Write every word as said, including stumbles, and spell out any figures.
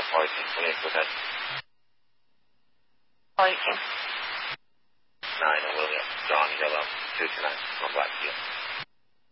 Parking, twenty-eight, go ahead. Parking. nine, William. John, yellow, two two nine, one black, deal.